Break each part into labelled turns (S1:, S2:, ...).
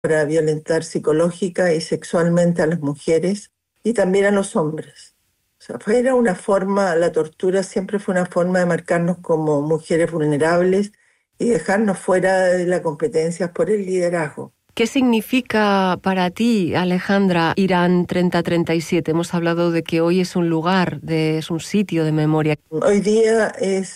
S1: para violentar psicológica y sexualmente a las mujeres y también a los hombres. O sea, era una forma, la tortura siempre fue una forma de marcarnos como mujeres vulnerables y dejarnos fuera de la competencia por el liderazgo.
S2: ¿Qué significa para ti, Alejandra, Irán 3037? Hemos hablado de que hoy es un lugar, es un sitio de memoria.
S1: Hoy día es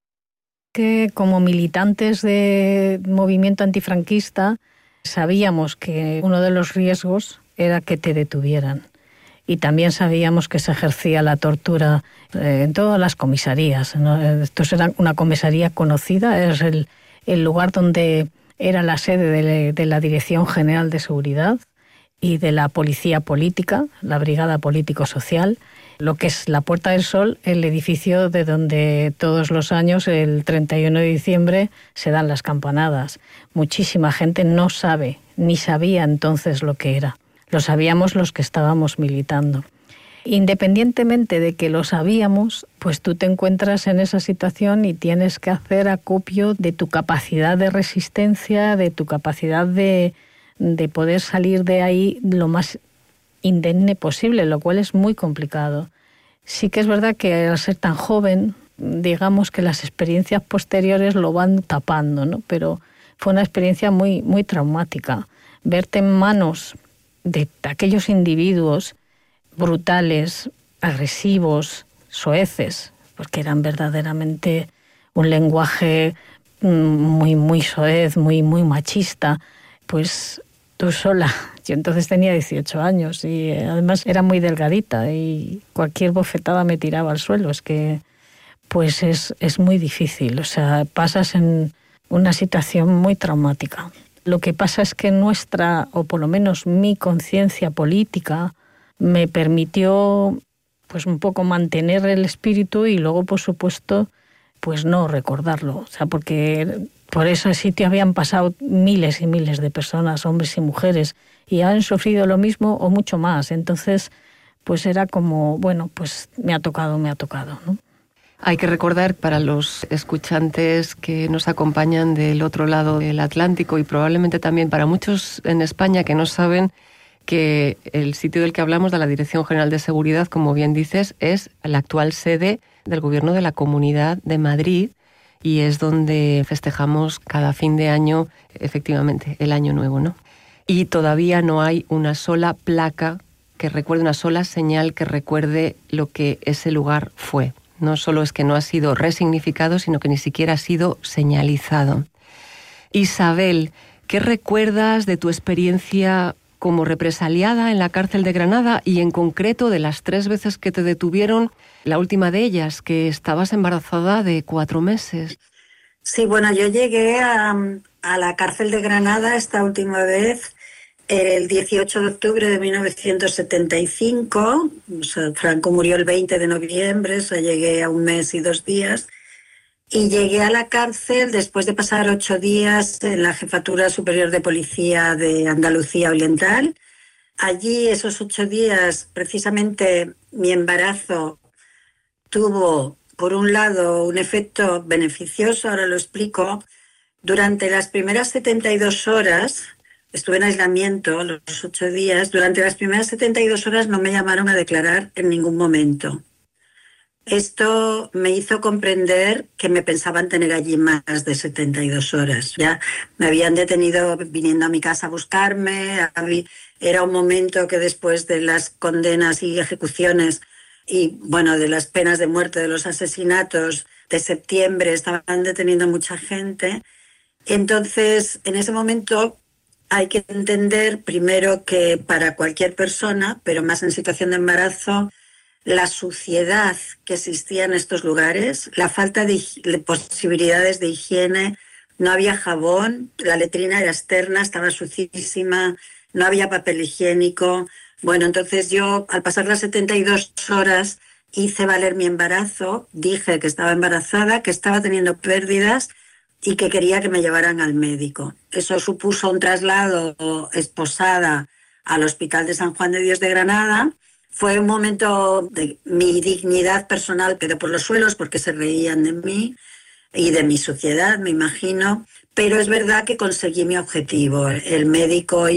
S3: que como militantes de movimiento antifranquista sabíamos que uno de los riesgos era que te detuvieran. Y también sabíamos que se ejercía la tortura en todas las comisarías, ¿no? Esto era una comisaría conocida, es el lugar donde era la sede de la Dirección General de Seguridad y de la Policía Política, la Brigada Político-Social, lo que es la Puerta del Sol, el edificio de donde todos los años, el 31 de diciembre, se dan las campanadas. Muchísima gente no sabe, ni sabía entonces lo que era. Lo sabíamos los que estábamos militando. Independientemente de que lo sabíamos, pues tú te encuentras en esa situación y tienes que hacer acopio de tu capacidad de resistencia, de tu capacidad de poder salir de ahí lo más indemne posible, lo cual es muy complicado. Sí que es verdad que al ser tan joven, digamos que las experiencias posteriores lo van tapando, ¿no? Pero fue una experiencia muy, muy traumática. Verte en manos de aquellos individuos brutales, agresivos, soeces, porque eran verdaderamente un lenguaje muy, muy soez, muy, muy machista, pues tú sola. Yo entonces tenía 18 años y además era muy delgadita y cualquier bofetada me tiraba al suelo. Es que pues es muy difícil, o sea, pasas en una situación muy traumática. Lo que pasa es que nuestra, o por lo menos mi conciencia política, me permitió pues un poco mantener el espíritu y luego, por supuesto, pues no recordarlo. O sea, porque por ese sitio habían pasado miles y miles de personas, hombres y mujeres, y han sufrido lo mismo o mucho más. Entonces, pues era como, bueno, pues me ha tocado, ¿no?
S2: Hay que recordar para los escuchantes que nos acompañan del otro lado del Atlántico y probablemente también para muchos en España que no saben que el sitio del que hablamos, de la Dirección General de Seguridad, como bien dices, es la actual sede del Gobierno de la Comunidad de Madrid y es donde festejamos cada fin de año, efectivamente, el Año Nuevo, ¿no? Y todavía no hay una sola placa que recuerde, una sola señal que recuerde lo que ese lugar fue. No solo es que no ha sido resignificado, sino que ni siquiera ha sido señalizado. Isabel, ¿qué recuerdas de tu experiencia como represaliada en la cárcel de Granada y en concreto de las 3 veces que te detuvieron, la última de ellas, que estabas embarazada de 4 meses?
S4: Sí, bueno, yo llegué a la cárcel de Granada esta última vez el 18 de octubre de 1975, o sea, Franco murió el 20 de noviembre, o sea, llegué a 1 mes y 2 días, y llegué a la cárcel después de pasar 8 días en la Jefatura Superior de Policía de Andalucía Oriental. Allí, esos 8 días, precisamente mi embarazo tuvo, por un lado, un efecto beneficioso, ahora lo explico. Durante las primeras 72 horas... Estuve en aislamiento los 8 días. Durante las primeras 72 horas no me llamaron a declarar en ningún momento. Esto me hizo comprender que me pensaban tener allí más de 72 horas. Ya me habían detenido viniendo a mi casa a buscarme. Era un momento que después de las condenas y ejecuciones y, bueno, de las penas de muerte, de los asesinatos de septiembre, estaban deteniendo mucha gente. Entonces, en ese momento... Hay que entender primero que para cualquier persona, pero más en situación de embarazo, la suciedad que existía en estos lugares, la falta de posibilidades de higiene, no había jabón, la letrina era externa, estaba sucísima, no había papel higiénico. Bueno, entonces yo, al pasar las 72 horas, hice valer mi embarazo, dije que estaba embarazada, que estaba teniendo pérdidas y que quería que me llevaran al médico. Eso supuso un traslado esposada al Hospital de San Juan de Dios de Granada. Fue un momento de mi dignidad personal, pero por los suelos, porque se reían de mí y de mi sociedad, me imagino. Pero es verdad que conseguí mi objetivo. El médico